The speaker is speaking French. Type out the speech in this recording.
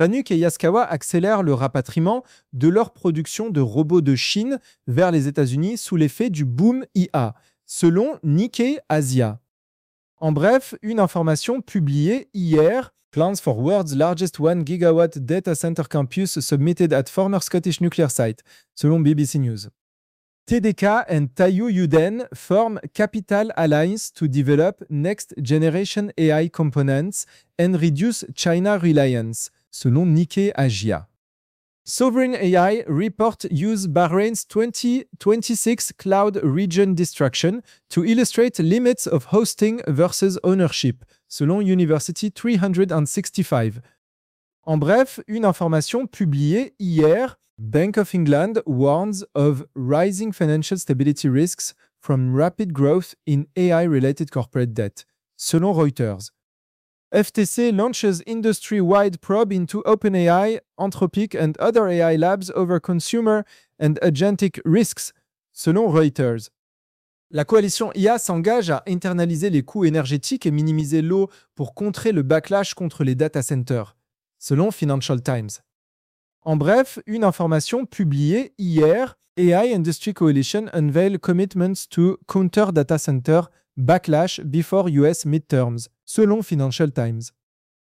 Fanuc et Yaskawa accélèrent le rapatriement de leur production de robots de Chine vers les États-Unis sous l'effet du boom IA, selon Nikkei Asia. En bref, une information publiée hier. Plans for world's largest 1 gigawatt data center campus submitted at former Scottish nuclear site, selon BBC News. TDK and Taiyu Yuden form Capital Alliance to develop next-generation AI components and reduce China reliance, selon Nikkei Asia. Sovereign AI report use Bahrain's 2026 cloud region destruction to illustrate limits of hosting versus ownership, selon University 365. En bref, une information publiée hier. Bank of England warns of rising financial stability risks from rapid growth in AI-related corporate debt, selon Reuters. FTC launches industry-wide probe into OpenAI, Anthropic and other AI labs over consumer and agentic risks, selon Reuters. La coalition IA s'engage à internaliser les coûts énergétiques et minimiser l'eau pour contrer le backlash contre les data centers, selon Financial Times. En bref, une information publiée hier. AI Industry Coalition unveil commitments to counter data center backlash before US midterms, selon Financial Times.